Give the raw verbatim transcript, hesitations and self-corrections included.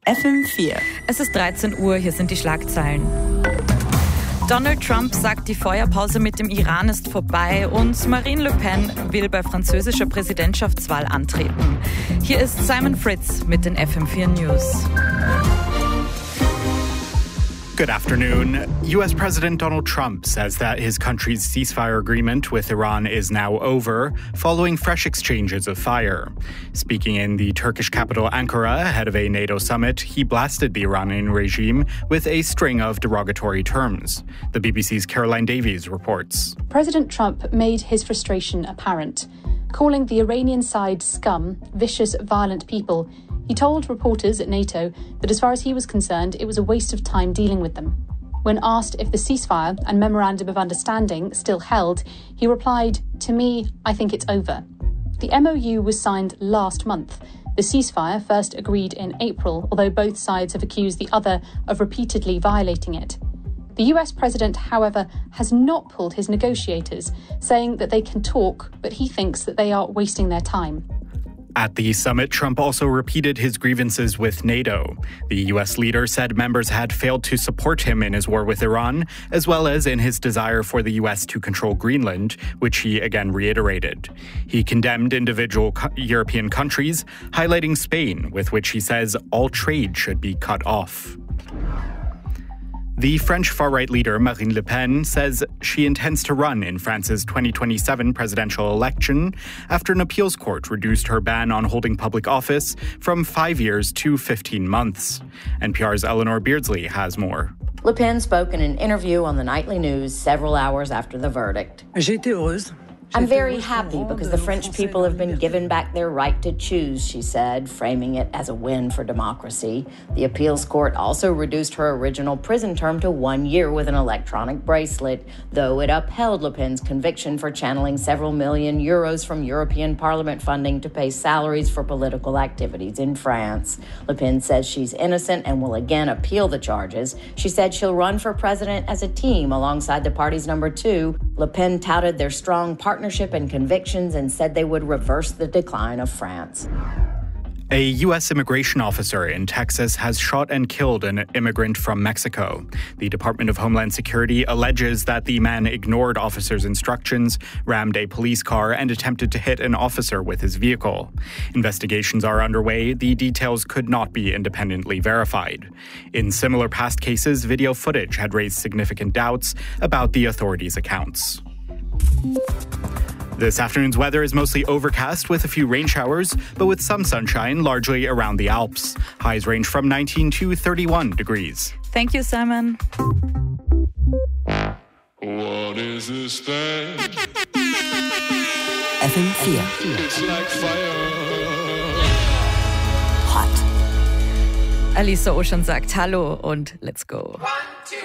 F M vier. Es ist dreizehn Uhr, hier sind die Schlagzeilen. Donald Trump sagt, die Feuerpause mit dem Iran ist vorbei und Marine Le Pen will bei französischer Präsidentschaftswahl antreten. Hier ist Simon Fritz mit den F M vier News. Good afternoon. U S President Donald Trump says that his country's ceasefire agreement with Iran is now over, following fresh exchanges of fire. Speaking in the Turkish capital Ankara ahead of a NATO summit, he blasted the Iranian regime with a string of derogatory terms. The B B C's Caroline Davies reports. President Trump made his frustration apparent. Calling the Iranian side scum, vicious, violent people, he told reporters at NATO that as far as he was concerned, it was a waste of time dealing with them. When asked if the ceasefire and memorandum of understanding still held, he replied, "To me, I think it's over." The M O U was signed last month. The ceasefire first agreed in April, although both sides have accused the other of repeatedly violating it. The U S president, however, has not pulled his negotiators, saying that they can talk, but he thinks that they are wasting their time. At the summit, Trump also repeated his grievances with NATO. The U S leader said members had failed to support him in his war with Iran, as well as in his desire for the U S to control Greenland, which he again reiterated. He condemned individual co- European countries, highlighting Spain, with which he says all trade should be cut off. The French far-right leader Marine Le Pen says she intends to run in France's twenty twenty-seven presidential election after an appeals court reduced her ban on holding public office from five years to fifteen months. N P R's Eleanor Beardsley has more. Le Pen spoke in an interview on the nightly news several hours after the verdict. J'ai été heureuse. I'm very happy because the French people have been given back their right to choose, she said, framing it as a win for democracy. The appeals court also reduced her original prison term to one year with an electronic bracelet, though it upheld Le Pen's conviction for channeling several million euros from European Parliament funding to pay salaries for political activities in France. Le Pen says she's innocent and will again appeal the charges. She said she'll run for president as a team alongside the party's number two. Le Pen touted their strong partnership and convictions and said they would reverse the decline of France. A U S immigration officer in Texas has shot and killed an immigrant from Mexico. The Department of Homeland Security alleges that the man ignored officers' instructions, rammed a police car, and attempted to hit an officer with his vehicle. Investigations are underway. The details could not be independently verified. In similar past cases, video footage had raised significant doubts about the authorities' accounts. This afternoon's weather is mostly overcast with a few rain showers, but with some sunshine largely around the Alps. Highs range from nineteen to thirty-one degrees. Thank you, Simon. What is this thing? F M vier. It's like fire. Hot. Alisa Ocean sagt Hallo und let's go.